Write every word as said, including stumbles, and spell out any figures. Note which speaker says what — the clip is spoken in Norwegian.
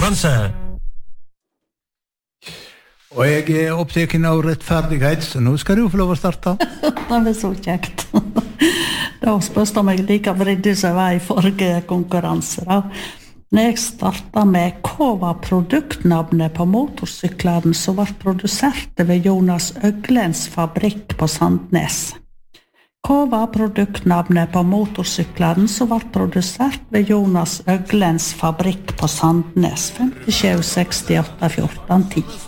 Speaker 1: konkurranse.
Speaker 2: Og jeg er opptaken av rettferdighet, så nå skal du få lov å starte.
Speaker 3: Det var så kjekt. Da spørs det meg like vridd som jeg var i forrige konkurranse. Da. Når jeg startet med hva var produktnavnet på motorsyklene som var produsert ved Jonas Øglens fabrikk på Sandnes? Hva var produktnavnet på motorsyklene som var produsert ved Jonas Øglens fabrikk på Sandnes? fem sju seks åtte fjorten ti